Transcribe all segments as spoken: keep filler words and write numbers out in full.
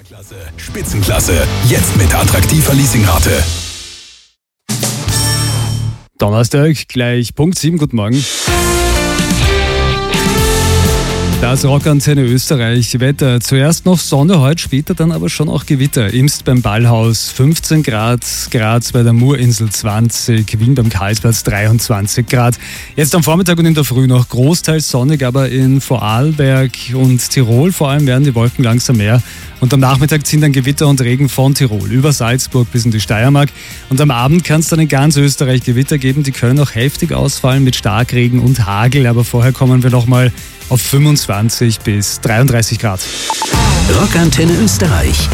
Spitzenklasse. Spitzenklasse. Jetzt mit attraktiver Leasingrate. Donnerstag, gleich Punkt sieben, guten Morgen. Das Rockantenne Österreich Wetter. Zuerst noch Sonne heute, später dann aber schon auch Gewitter. Imst beim Ballhaus fünfzehn Grad, Graz bei der Murinsel zwanzig, Wien beim Karlsplatz dreiundzwanzig Grad. Jetzt am Vormittag und in der Früh noch großteils sonnig, aber in Vorarlberg und Tirol vor allem werden die Wolken langsam mehr. Und am Nachmittag ziehen dann Gewitter und Regen von Tirol über Salzburg bis in die Steiermark. Und am Abend kann es dann in ganz Österreich Gewitter geben. Die können auch heftig ausfallen mit Starkregen und Hagel. Aber vorher kommen wir nochmal auf fünfundzwanzig bis dreiunddreißig Grad. Rockantenne Österreich.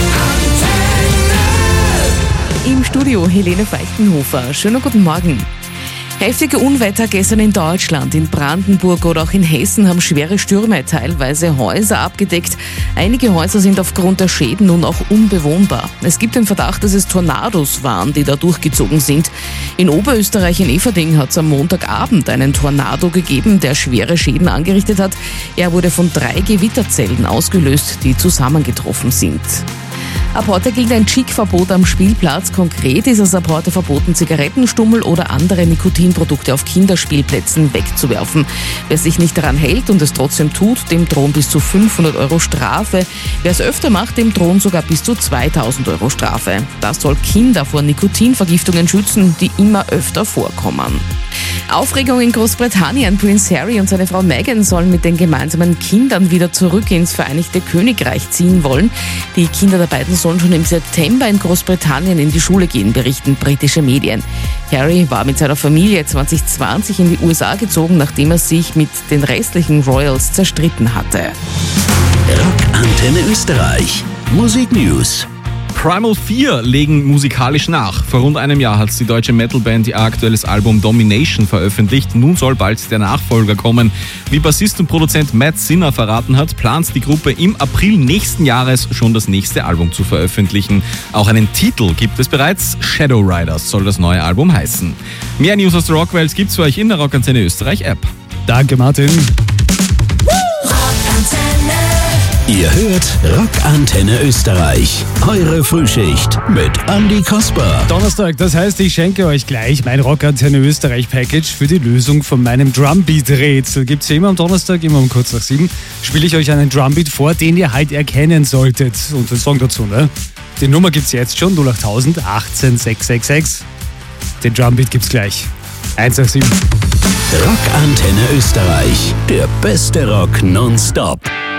Im Studio Helene Feichtenhofer. Schönen guten Morgen. Heftige Unwetter gestern in Deutschland, in Brandenburg oder auch in Hessen haben schwere Stürme teilweise Häuser abgedeckt. Einige Häuser sind aufgrund der Schäden nun auch unbewohnbar. Es gibt den Verdacht, dass es Tornados waren, die da durchgezogen sind. In Oberösterreich in Eferding hat es am Montagabend einen Tornado gegeben, der schwere Schäden angerichtet hat. Er wurde von drei Gewitterzellen ausgelöst, die zusammengetroffen sind. Ab heute gilt ein Chic-Verbot am Spielplatz. Konkret ist es ab heute verboten, Zigarettenstummel oder andere Nikotinprodukte auf Kinderspielplätzen wegzuwerfen. Wer sich nicht daran hält und es trotzdem tut, dem drohen bis zu fünfhundert Euro Strafe. Wer es öfter macht, dem drohen sogar bis zu zweitausend Euro Strafe. Das soll Kinder vor Nikotinvergiftungen schützen, die immer öfter vorkommen. Aufregung in Großbritannien. Prince Harry und seine Frau Meghan sollen mit den gemeinsamen Kindern wieder zurück ins Vereinigte Königreich ziehen wollen. Die Kinder der beiden sollen schon im September in Großbritannien in die Schule gehen, berichten britische Medien. Harry war mit seiner Familie zwanzig zwanzig in die U S A gezogen, nachdem er sich mit den restlichen Royals zerstritten hatte. Rockantenne Österreich. Musik News. Primal vier legen musikalisch nach. Vor rund einem Jahr hat die deutsche Metalband ihr aktuelles Album Domination veröffentlicht. Nun soll bald der Nachfolger kommen. Wie Bassist und Produzent Matt Sinner verraten hat, plant die Gruppe im April nächsten Jahres schon das nächste Album zu veröffentlichen. Auch einen Titel gibt es bereits. Shadow Riders soll das neue Album heißen. Mehr News aus der Rockwelt gibt's für euch in der Rockantenne Österreich App. Danke, Martin. Ihr hört Rockantenne Österreich. Eure Frühschicht mit Andi Kasper. Donnerstag, das heißt, ich schenke euch gleich mein Rockantenne Österreich Package für die Lösung von meinem Drumbeat-Rätsel. Gibt's ja immer am Donnerstag, immer um kurz nach sieben, spiele ich euch einen Drumbeat vor, den ihr halt erkennen solltet. Und den Song dazu, ne? Die Nummer gibt's jetzt schon, null acht null null null achtzehn sechs sechs sechs. Den Drumbeat gibt's gleich. eins acht sieben. Rockantenne Österreich. Der beste Rock nonstop.